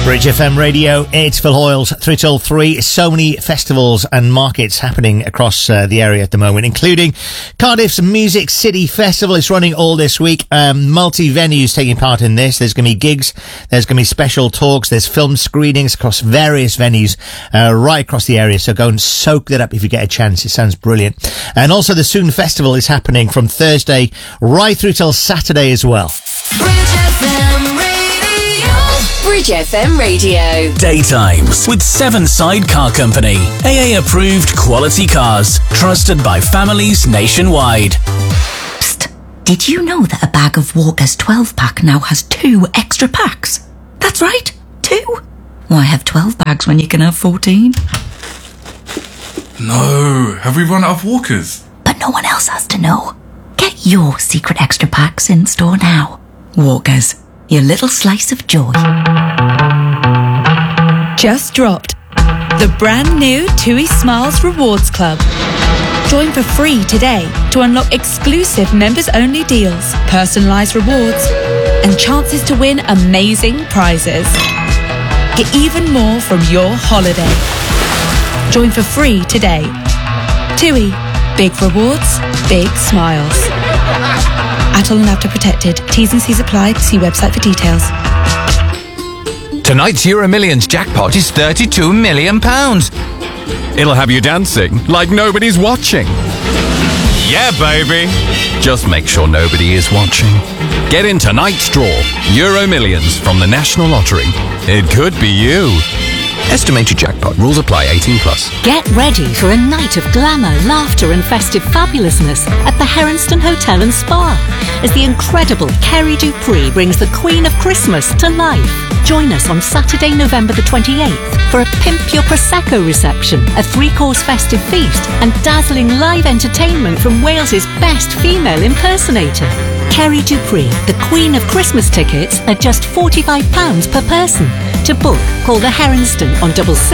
Bridge FM Radio, it's Phil Hoyles, 3 till 3. So many festivals and markets happening across the area at the moment, including Cardiff's Music City Festival. It's running all this week. Multi-venues taking part in this. There's going to be gigs, there's going to be special talks, there's film screenings across various venues right across the area. So go and soak that up if you get a chance. It sounds brilliant. And also the Soon Festival is happening from Thursday right through till Saturday as well. Bridge FM Radio. Daytimes with Seven Side Car Company. AA approved quality cars. Trusted by families nationwide. Psst. Did you know that a bag of Walker's 12-pack now has 2 extra packs? That's right, 2. Why have 12 bags when you can have 14? No, have we run out of Walkers? But no one else has to know. Get your secret extra packs in store now. Walkers, your little slice of joy. Just dropped the brand new TUI Smiles Rewards Club. Join for free today to unlock exclusive members-only deals, personalised rewards, and chances to win amazing prizes. Get even more from your holiday. Join for free today. TUI. Big rewards, big smiles. At all and after protected. T's and C's apply. See website for details. Tonight's Euro Millions jackpot is £32 million. It'll have you dancing like nobody's watching. Yeah, baby. Just make sure nobody is watching. Get in tonight's draw. Euro Millions from the National Lottery. It could be you. Estimated jackpot. Rules apply. 18+. Get ready for a night of glamour, laughter and festive fabulousness at the Heronston Hotel and Spa as the incredible Kerry Dupree brings the Queen of Christmas to life. Join us on Saturday, November the 28th for a Pimp Your Prosecco reception, a 3-course festive feast and dazzling live entertainment from Wales's best female impersonator. Kerry Dupree, the Queen of Christmas tickets are just £45 per person. To book, call the Heronston on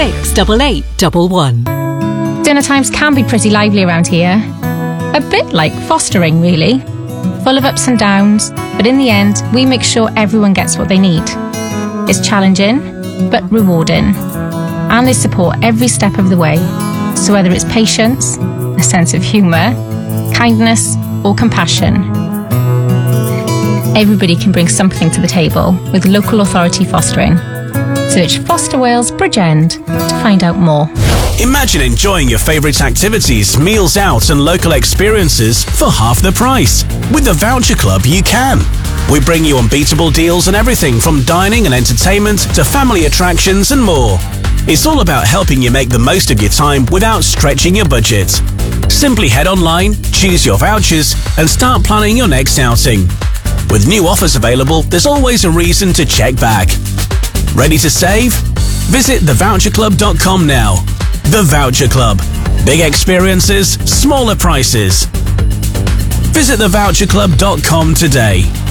668811. Dinner times can be pretty lively around here. A bit like fostering, really. Full of ups and downs, but in the end, we make sure everyone gets what they need. It's challenging, but rewarding. And they support every step of the way. So whether it's patience, a sense of humour, kindness, or compassion, everybody can bring something to the table with local authority fostering. Search Foster Wales Bridge End to find out more. Imagine enjoying your favourite activities, meals out and local experiences for half the price. With the Voucher Club you can. We bring you unbeatable deals on everything from dining and entertainment to family attractions and more. It's all about helping you make the most of your time without stretching your budget. Simply head online, choose your vouchers and start planning your next outing. With new offers available, there's always a reason to check back. Ready to save? Visit thevoucherclub.com now. The Voucher Club. Big experiences, smaller prices. Visit thevoucherclub.com today.